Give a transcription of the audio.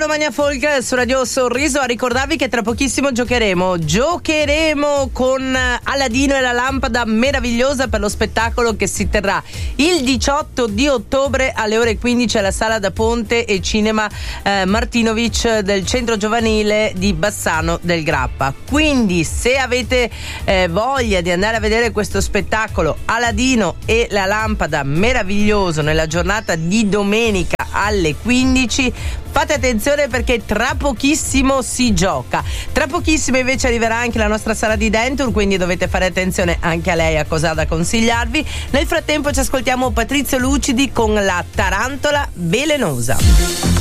Milano Magna Folk su Radio Sorriso, a ricordarvi che tra pochissimo giocheremo con Aladino e la lampada meravigliosa per lo spettacolo che si terrà il 18 di ottobre alle ore 15 alla Sala da Ponte e Cinema Martinovic del Centro Giovanile di Bassano del Grappa. Quindi se avete voglia di andare a vedere questo spettacolo Aladino e la lampada meraviglioso nella giornata di domenica alle 15, fate attenzione perché tra pochissimo si gioca. Tra pochissimo invece arriverà anche la nostra Sara di Dentur, quindi dovete fare attenzione anche a lei a cosa ha da consigliarvi. Nel frattempo ci ascoltiamo Patrizio Lucidi con la tarantola velenosa.